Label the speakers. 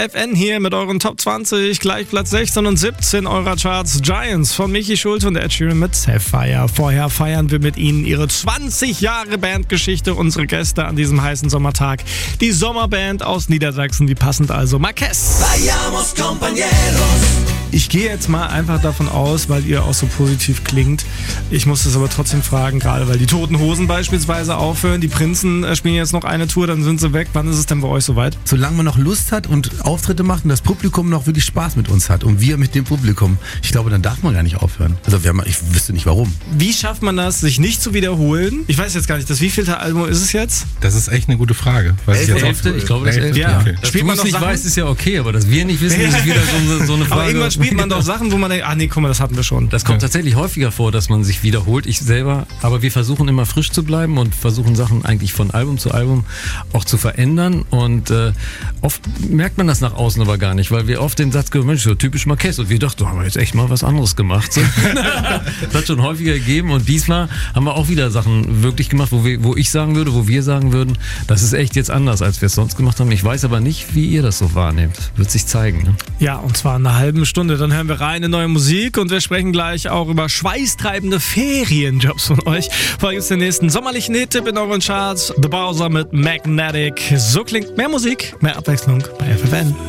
Speaker 1: FFN hier mit euren Top 20, gleich Platz 16 und 17 eurer Charts. Giants von Michi Schulte und Ed Sheeran mit Sapphire. Vorher feiern wir mit ihnen ihre 20 Jahre Bandgeschichte, unsere Gäste an diesem heißen Sommertag. Die Sommerband aus Niedersachsen, wie passend also. Marquez.
Speaker 2: Vayamos, compañeros.
Speaker 1: Ich gehe jetzt mal einfach davon aus, weil ihr auch so positiv klingt. Ich muss das aber trotzdem fragen, gerade weil die Toten Hosen beispielsweise aufhören. Die Prinzen spielen jetzt noch eine Tour, dann sind sie weg. Wann ist es denn bei euch soweit?
Speaker 3: Solange man noch Lust hat und Auftritte macht und das Publikum noch wirklich Spaß mit uns hat und wir mit dem Publikum, ich glaube, dann darf man gar nicht aufhören. Also ich wüsste nicht warum.
Speaker 1: Wie schafft man das, sich nicht zu wiederholen? Ich weiß jetzt gar nicht, das wievielte Album ist es jetzt?
Speaker 4: Das ist echt eine gute Frage.
Speaker 3: Weiß ich jetzt auch.
Speaker 5: Ich glaube, das 11.
Speaker 1: Ja.
Speaker 4: Okay.
Speaker 5: Dass du es nicht weißt, ist ja okay, aber dass wir nicht wissen, ist wieder so eine Frage.
Speaker 1: Aber irgendwann spielt man doch Sachen, wo man denkt, nee, guck mal, das hatten wir schon.
Speaker 5: Das kommt tatsächlich häufiger vor, dass man sich wiederholt, ich selber. Aber wir versuchen immer frisch zu bleiben und versuchen Sachen eigentlich von Album zu Album auch zu verändern. Und oft merkt man das nach außen aber gar nicht, weil wir oft den Satz gehört, Mensch, so typisch Marquez. Und wir dachten, haben wir jetzt echt mal was anderes gemacht. So. Das hat schon häufiger gegeben. Und diesmal haben wir auch wieder Sachen wirklich gemacht, wo wir sagen würden, das ist echt jetzt anders, als wir es sonst gemacht haben. Ich weiß aber nicht, wie ihr das so wahrnehmt. Wird sich zeigen. Ne?
Speaker 1: Ja, und zwar in einer halben Stunde. Dann hören wir rein in neue Musik und wir sprechen gleich auch über schweißtreibende Ferienjobs von euch. Vorher gibt es den nächsten sommerlichen Hit-Tipp in euren Charts. The Bowser mit Magnetic. So klingt mehr Musik, mehr Abwechslung bei FFN.